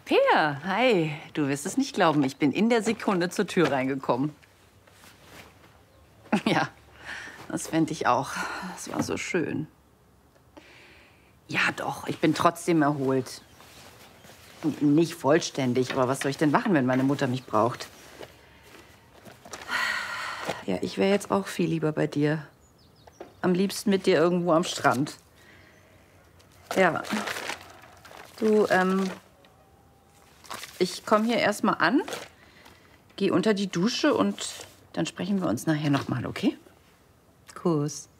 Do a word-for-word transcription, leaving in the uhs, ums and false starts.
Peer, hi. Du wirst es nicht glauben, ich bin in der Sekunde zur Tür reingekommen. Ja, das fände ich auch. Das war so schön. Ja, doch, ich bin trotzdem erholt. Nicht vollständig, aber was soll ich denn machen, wenn meine Mutter mich braucht? Ja, ich wäre jetzt auch viel lieber bei dir. Am liebsten mit dir irgendwo am Strand. Ja. Du, ähm... ich komme hier erstmal an, gehe unter die Dusche und dann sprechen wir uns nachher noch mal, okay? Kuss.